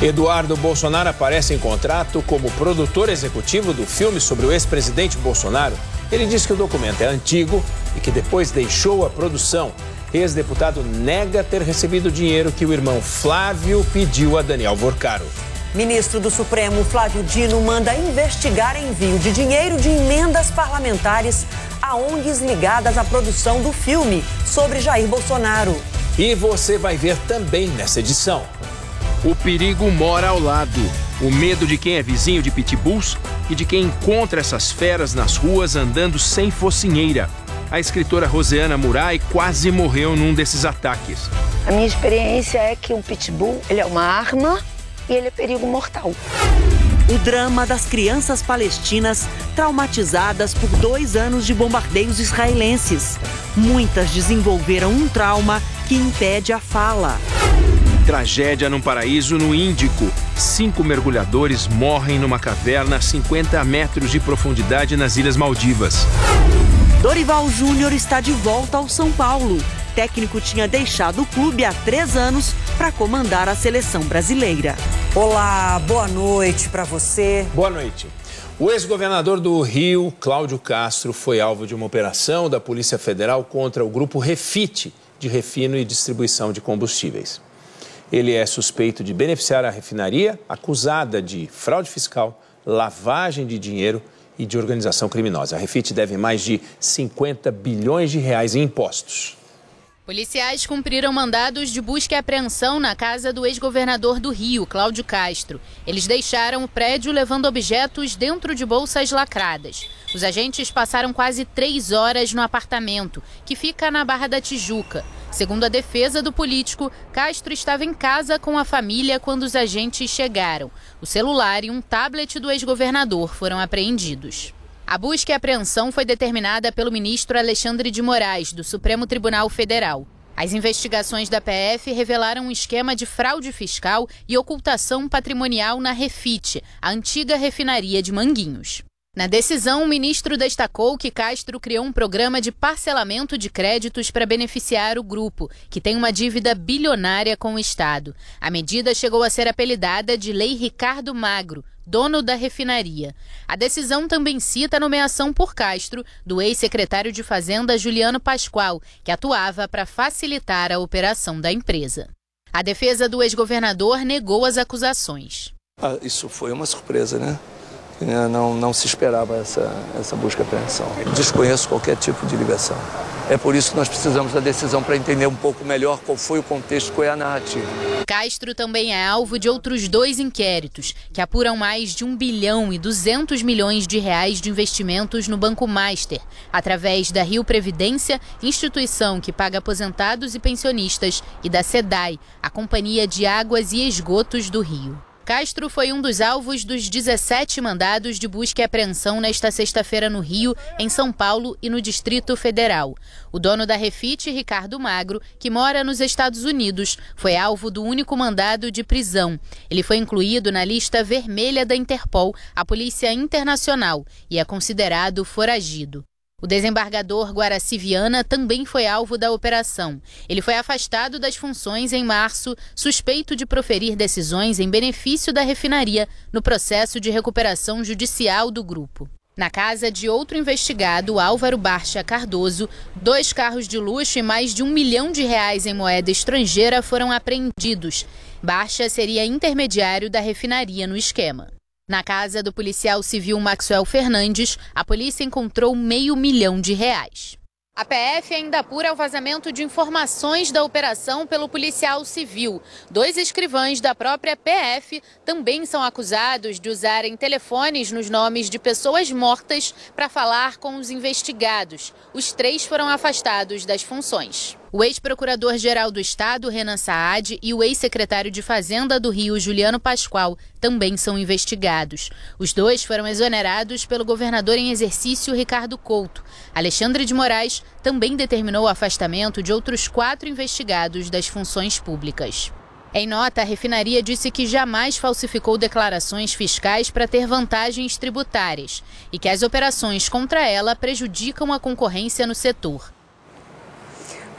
Eduardo Bolsonaro aparece em contrato como produtor executivo do filme sobre o ex-presidente Bolsonaro. Ele diz que o documento é antigo e que depois deixou a produção. Ex-deputado nega ter recebido o dinheiro que o irmão Flávio pediu a Daniel Vorcaro. Ministro do Supremo Flávio Dino manda investigar envio de dinheiro de emendas parlamentares a ONGs ligadas à produção do filme sobre Jair Bolsonaro. E você vai ver também nessa edição. O perigo mora ao lado. O medo de quem é vizinho de pitbulls e de quem encontra essas feras nas ruas andando sem focinheira. A escritora Roseana Murai quase morreu num desses ataques. A minha experiência é que um pitbull, ele é uma arma e ele é perigo mortal. O drama das crianças palestinas traumatizadas por 2 anos de bombardeios israelenses. Muitas desenvolveram um trauma que impede a fala. Tragédia num paraíso no Índico. 5 mergulhadores morrem numa caverna a 50 metros de profundidade nas Ilhas Maldivas. Dorival Júnior está de volta ao São Paulo. O técnico tinha deixado o clube há 3 anos para comandar a seleção brasileira. Olá, boa noite para você. Boa noite. O ex-governador do Rio, Cláudio Castro, foi alvo de uma operação da Polícia Federal contra o grupo Refit, de refino e distribuição de combustíveis. Ele é suspeito de beneficiar a refinaria, acusada de fraude fiscal, lavagem de dinheiro e de organização criminosa. A Refit deve mais de 50 bilhões de reais em impostos. Policiais cumpriram mandados de busca e apreensão na casa do ex-governador do Rio, Cláudio Castro. Eles deixaram o prédio levando objetos dentro de bolsas lacradas. Os agentes passaram quase 3 horas no apartamento, que fica na Barra da Tijuca. Segundo a defesa do político, Castro estava em casa com a família quando os agentes chegaram. O celular e um tablet do ex-governador foram apreendidos. A busca e apreensão foi determinada pelo ministro Alexandre de Moraes, do Supremo Tribunal Federal. As investigações da PF revelaram um esquema de fraude fiscal e ocultação patrimonial na Refit, a antiga refinaria de Manguinhos. Na decisão, o ministro destacou que Castro criou um programa de parcelamento de créditos para beneficiar o grupo, que tem uma dívida bilionária com o Estado. A medida chegou a ser apelidada de Lei Ricardo Magro, dono da refinaria. A decisão também cita a nomeação por Castro do ex-secretário de Fazenda Juliano Pascoal, que atuava para facilitar a operação da empresa. A defesa do ex-governador negou as acusações. Isso foi uma surpresa, né? Não se esperava essa busca e apreensão. Desconheço qualquer tipo de ligação. É por isso que nós precisamos da decisão para entender um pouco melhor qual foi o contexto, qual é a narrativa. Castro também é alvo de outros 2 inquéritos, que apuram mais de 1 bilhão e 200 milhões de reais de investimentos no Banco Master, através da Rio Previdência, instituição que paga aposentados e pensionistas, e da SEDAI, a Companhia de Águas e Esgotos do Rio. Castro foi um dos alvos dos 17 mandados de busca e apreensão nesta sexta-feira no Rio, em São Paulo e no Distrito Federal. O dono da Refit, Ricardo Magro, que mora nos Estados Unidos, foi alvo do único mandado de prisão. Ele foi incluído na lista vermelha da Interpol, a Polícia Internacional, e é considerado foragido. O desembargador Guaraci Viana também foi alvo da operação. Ele foi afastado das funções em março, suspeito de proferir decisões em benefício da refinaria no processo de recuperação judicial do grupo. Na casa de outro investigado, Álvaro Barcha Cardoso, 2 carros de luxo e mais de R$1 milhão em moeda estrangeira foram apreendidos. Barcha seria intermediário da refinaria no esquema. Na casa do policial civil Maxwell Fernandes, a polícia encontrou R$500 mil. A PF ainda apura o vazamento de informações da operação pelo policial civil. 2 escrivães da própria PF também são acusados de usarem telefones nos nomes de pessoas mortas para falar com os investigados. Os 3 foram afastados das funções. O ex-procurador-geral do Estado, Renan Saad, e o ex-secretário de Fazenda do Rio, Juliano Pascoal, também são investigados. Os 2 foram exonerados pelo governador em exercício, Ricardo Couto. Alexandre de Moraes também determinou o afastamento de outros 4 investigados das funções públicas. Em nota, a refinaria disse que jamais falsificou declarações fiscais para ter vantagens tributárias e que as operações contra ela prejudicam a concorrência no setor.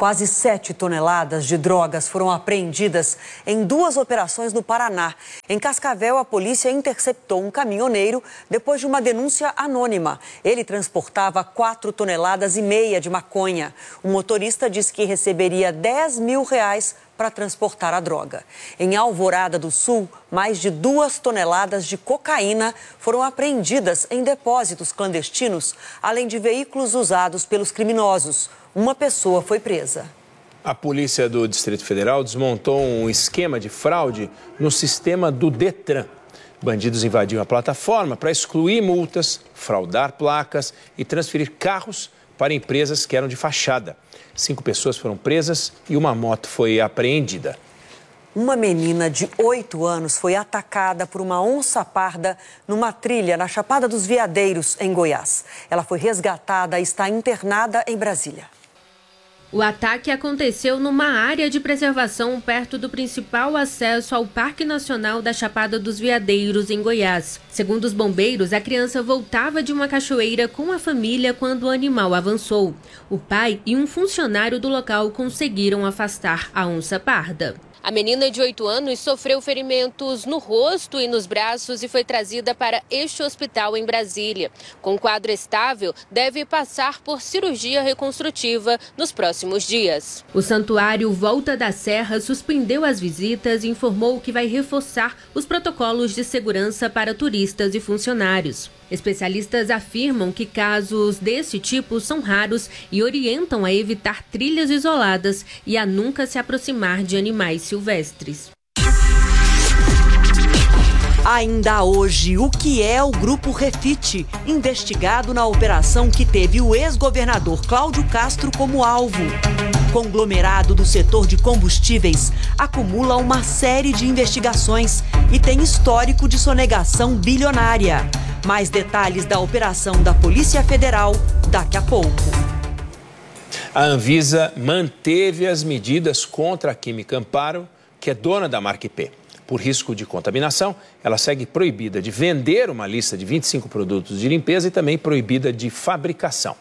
Quase 7 toneladas de drogas foram apreendidas em 2 operações no Paraná. Em Cascavel, a polícia interceptou um caminhoneiro depois de uma denúncia anônima. Ele transportava 4,5 toneladas de maconha. O motorista disse que receberia R$10 mil para transportar a droga. Em Alvorada do Sul, mais de 2 toneladas de cocaína foram apreendidas em depósitos clandestinos, além de veículos usados pelos criminosos. Uma pessoa foi presa. A polícia do Distrito Federal desmontou um esquema de fraude no sistema do Detran. Bandidos invadiam a plataforma para excluir multas, fraudar placas e transferir carros para empresas que eram de fachada. 5 pessoas foram presas e uma moto foi apreendida. Uma menina de 8 anos foi atacada por uma onça-parda numa trilha na Chapada dos Veadeiros, em Goiás. Ela foi resgatada e está internada em Brasília. O ataque aconteceu numa área de preservação perto do principal acesso ao Parque Nacional da Chapada dos Veadeiros, em Goiás. Segundo os bombeiros, a criança voltava de uma cachoeira com a família quando o animal avançou. O pai e um funcionário do local conseguiram afastar a onça-parda. A menina de 8 anos sofreu ferimentos no rosto e nos braços e foi trazida para este hospital em Brasília. Com quadro estável, deve passar por cirurgia reconstrutiva nos próximos dias. O Santuário Volta da Serra suspendeu as visitas e informou que vai reforçar os protocolos de segurança para turistas e funcionários. Especialistas afirmam que casos desse tipo são raros e orientam a evitar trilhas isoladas e a nunca se aproximar de animais silvestres. Ainda hoje, o que é o Grupo Refit, investigado na operação que teve o ex-governador Cláudio Castro como alvo. Conglomerado do setor de combustíveis acumula uma série de investigações e tem histórico de sonegação bilionária. Mais detalhes da operação da Polícia Federal daqui a pouco. A Anvisa manteve as medidas contra a Química Amparo, que é dona da marca IP. Por risco de contaminação, ela segue proibida de vender uma lista de 25 produtos de limpeza e também proibida de fabricação.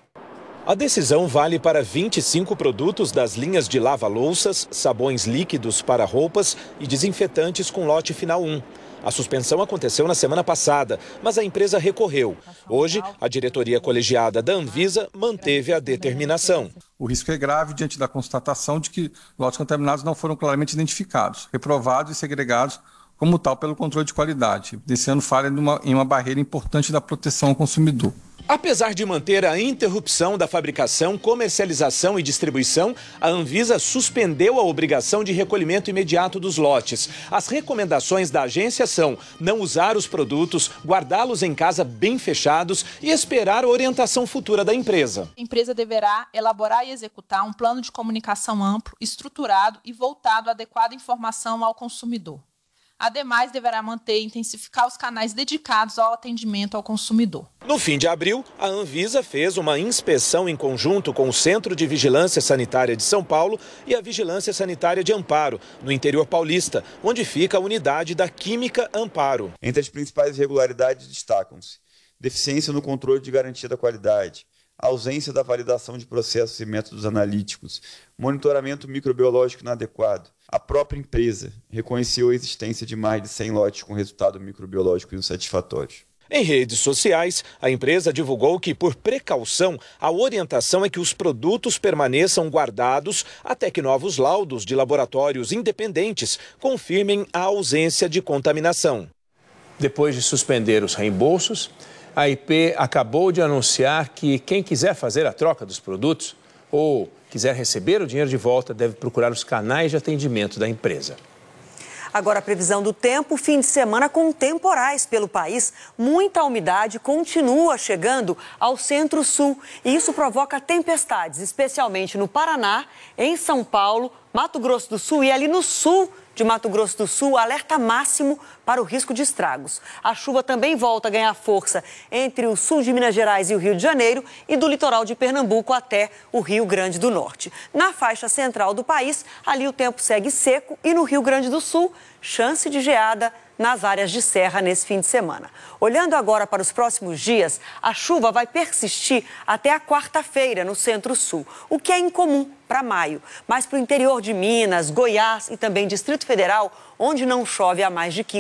A decisão vale para 25 produtos das linhas de lava-louças, sabões líquidos para roupas e desinfetantes com lote final 1. A suspensão aconteceu na semana passada, mas a empresa recorreu. Hoje, a diretoria colegiada da Anvisa manteve a determinação. O risco é grave diante da constatação de que lotes contaminados não foram claramente identificados, reprovados e segregados como tal pelo controle de qualidade, evidenciando falha em uma barreira importante da proteção ao consumidor. Apesar de manter a interrupção da fabricação, comercialização e distribuição, a Anvisa suspendeu a obrigação de recolhimento imediato dos lotes. As recomendações da agência são não usar os produtos, guardá-los em casa bem fechados e esperar a orientação futura da empresa. A empresa deverá elaborar e executar um plano de comunicação amplo, estruturado e voltado à adequada informação ao consumidor. Ademais, deverá manter e intensificar os canais dedicados ao atendimento ao consumidor. No fim de abril, a Anvisa fez uma inspeção em conjunto com o Centro de Vigilância Sanitária de São Paulo e a Vigilância Sanitária de Amparo, no interior paulista, onde fica a unidade da Química Amparo. Entre as principais irregularidades destacam-se: deficiência no controle de garantia da qualidade, ausência da validação de processos e métodos analíticos, monitoramento microbiológico inadequado. A própria empresa reconheceu a existência de mais de 100 lotes com resultado microbiológico insatisfatório. Em redes sociais, a empresa divulgou que, por precaução, a orientação é que os produtos permaneçam guardados até que novos laudos de laboratórios independentes confirmem a ausência de contaminação. Depois de suspender os reembolsos, a IP acabou de anunciar que quem quiser fazer a troca dos produtos ou quiser receber o dinheiro de volta deve procurar os canais de atendimento da empresa. Agora a previsão do tempo, fim de semana com temporais pelo país. Muita umidade continua chegando ao centro-sul e isso provoca tempestades, especialmente no Paraná, em São Paulo, Mato Grosso do Sul e ali no sul de Mato Grosso do Sul, alerta máximo para o risco de estragos. A chuva também volta a ganhar força entre o sul de Minas Gerais e o Rio de Janeiro e do litoral de Pernambuco até o Rio Grande do Norte. Na faixa central do país, ali o tempo segue seco e no Rio Grande do Sul, chance de geada nas áreas de serra nesse fim de semana. Olhando agora para os próximos dias, a chuva vai persistir até a quarta-feira no centro-sul, o que é incomum para maio. Mas para o interior de Minas, Goiás e também Distrito Federal, onde não chove há mais de 15